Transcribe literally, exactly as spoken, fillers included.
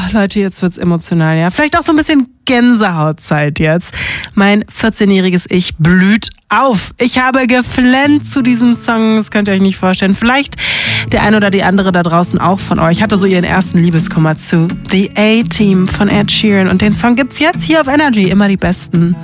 Leute, jetzt wird's emotional, ja. Vielleicht auch so ein bisschen Gänsehautzeit jetzt. Mein vierzehnjähriges Ich blüht auf. Ich habe geflennt zu diesem Song, das könnt ihr euch nicht vorstellen. Vielleicht der ein oder die andere da draußen auch von euch hatte so ihren ersten Liebeskummer zu The A-Team von Ed Sheeran. Und den Song gibt's jetzt hier auf Energy. Immer die besten